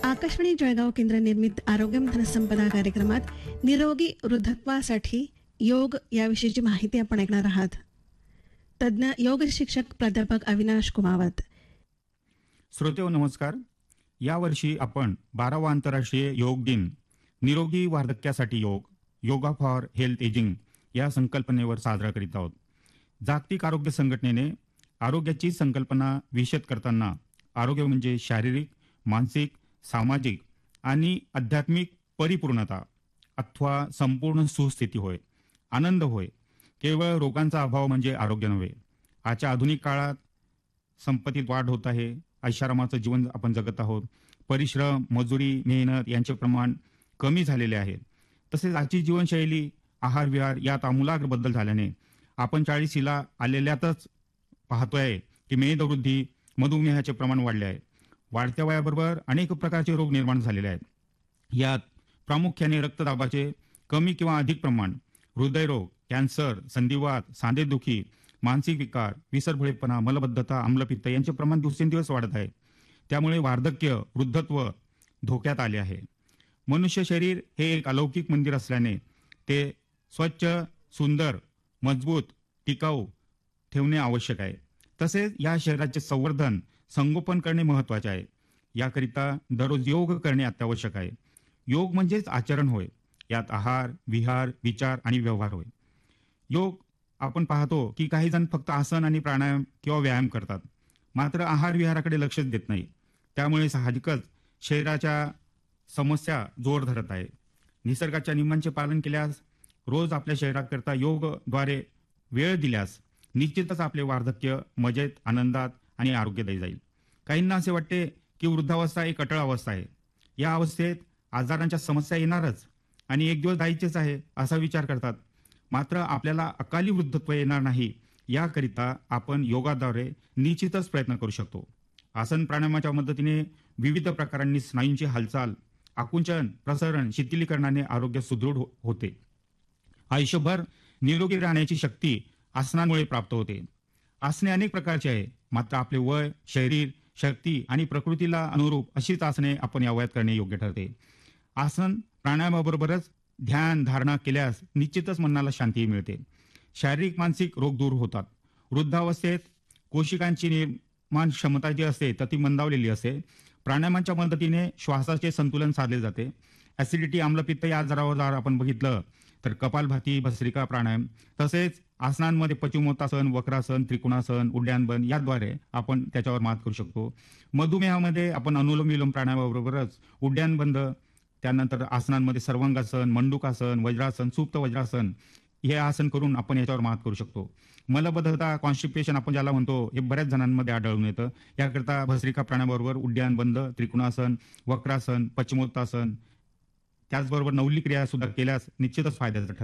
आकाशवाणी जळगाव केंद्र निर्मित आरोग्य धनसंपदा कार्यक्रमात निरोगी वृद्धत्वासाठी योग याविषयीची माहिती आपण ऐकणार आहात. तज्ज्ञ योग शिक्षक प्राध्यापक अविनाश कुमावत. श्रोतेहो नमस्कार. यावर्षी आपण 12वा आंतरराष्ट्रीय योग दिन निरोगी वार्धक्यासाठी योगा फॉर हेल्थ एजिंग या संकल्पनेवर साजरा करीत आहोत. जागतिक आरोग्य संघटनेने आरोग्याची संकल्पना विशद करताना आरोग्य म्हणजे शारीरिक, मानसिक, सामाजिक आणि आध्यात्मिक परिपूर्णता अथवा संपूर्ण सुस्थिती होय, आनंद होय. केवळ रोगांचा अभाव म्हणजे आरोग्य नव्हे. आजच्या आधुनिक काळात संपत्तीत वाढ होत आहे, ऐशारामाचं जीवन आपण जगत आहोत. परिश्रम, मजुरी, मेहनत यांचे प्रमाण कमी झालेले आहे. तसेच आजची जीवनशैली, आहार विहार यात आमूलाग्र बदल झाल्याने आपण 40ला आलेल्यातच पाहतोय की मेदवृद्धी, मधुमेहाचे प्रमाण वाढले आहे. वाढत्या वयाबरोबर अनेक प्रकारचे रोग निर्माण झालेले आहेत. यात प्रामुख्याने रक्तदाबाचे कमी किंवा अधिक प्रमाण, हृदयरोग, कॅन्सर, संधिवात, सांधेदुखी, मानसिक विकार, विसरभोळेपणा, मलबद्धता, आम्लपित्त यांचे प्रमाण दिवसेंदिवस वाढत आहे. त्यामुळे वार्धक्य, वृद्धत्व धोक्यात आले आहे. मनुष्य शरीर हे एक अलौकिक मंदिर असल्याने ते स्वच्छ, सुंदर, मजबूत, टिकाऊ ठेवणे आवश्यक आहे. तसेच या शरीराचे संवर्धन, संगोपन करणे महत्त्वाचे आहे. याकरिता दररोज योग करणे अत्यावश्यक आहे. योग म्हणजेच आचरण होय. यात आहार, विहार, विचार आणि व्यवहार होय. योग आपण पाहतो की काही जण फक्त आसन आणि प्राणायाम किंवा व्यायाम करतात, मात्र आहार विहाराकडे लक्षच देत नाही. त्यामुळे साहजिकच शरीराच्या समस्या जोर धरत आहे. निसर्गाच्या नियमांचे पालन केल्यास, रोज आपल्या शरीराकरता योगद्वारे वेळ दिल्यास निश्चितच आपले वार्धक्य मजेत, आनंदात आणि आरोग्यदायी जाईल. काहींना असे वाटते की वृद्धावस्था एक अटळ अवस्था आहे. या अवस्थेत आजारांच्या समस्या येणारच आणि एक दिवस जायचेच आहे असा विचार करतात. मात्र आपल्याला अकाली वृद्धत्व येणार नाही याकरिता आपण योगाद्वारे निश्चितच प्रयत्न करू शकतो. आसन प्राणायामाच्या मदतीने विविध प्रकारांनी स्नायूंची हालचाल, आकुंचन, प्रसरण, शिथिलीकरणाने आरोग्य सुदृढ होते. आयुष्यभर निरोगी राहण्याची शक्ती आसनांमुळे प्राप्त होते. आसने अनेक प्रकारची आहे, मात्र आपले वय, शरीर, शक्ती आणि प्रकृतीला अनुरूप अशीच आसने आपण या वयात करणे योग्य ठरते. आसन प्राणायामाबरोबरच ध्यान धारणा केल्यास निश्चितच मनाला शांती मिळते. शारीरिक मानसिक रोग दूर होतात. वृद्धावस्थेत कोशिकांची निर्माण क्षमता जी असते तर ती मंदावलेली असते. प्राणायामांच्या मदतीने श्वासाचे संतुलन साधले जाते. ऍसिडिटी, आम्लपित्त या आजारावर जर आपण बघितलं तर कपालभाती, भस्त्रिका प्राणायाम, तसेच आसनांमध्ये पश्चिमोत्तासन, वक्रासन, त्रिकोणासन, उड्डाणबंद याद्वारे आपण त्याच्यावर मात करू शकतो. मधुमेहामध्ये आपण अनुलोम विलोम प्राणायामाबरोबरच उड्डाणबंद, त्यानंतर आसनांमध्ये सर्वांगासन, मंडूकासन, वज्रासन, सुप्त वज्रासन हे आसन करून आपण याच्यावर मात करू शकतो. मलबद्धता, कॉन्स्टिपेशन आपण ज्याला म्हणतो, हे बऱ्याच जणांमध्ये आढळून येतं. याकरता भस्त्रिका प्राणायामाबरोबर उड्डाणबंद, त्रिकोणासन, वक्रासन, पश्चिमोत्तासन त्याचबरोबर नवली क्रिया सुद्धा केल्यास निश्चितच फायद्याचं ठरेल.